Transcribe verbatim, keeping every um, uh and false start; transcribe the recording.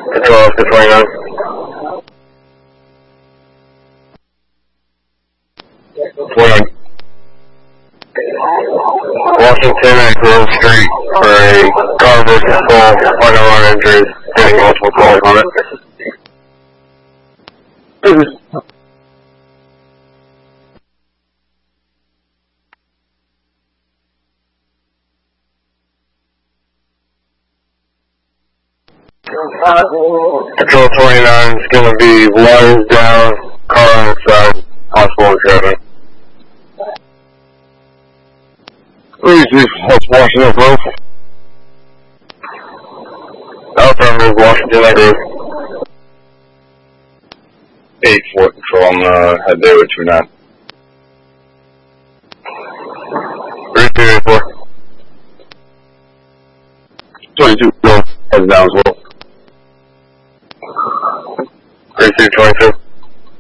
Control Oscar twenty-nine. twenty-nine. Washington at Grove Street for a car versus fall, underline injuries, getting multiple calls on it. Control twenty-nine is going to be wires down, car inside, possible driving. Easy, that's Washington Grove. Affirmative, Washington at Grove. eight four control, I'm gonna head there with two nine. three two eight four. twenty-two, go, heads down as well. three two twenty-two.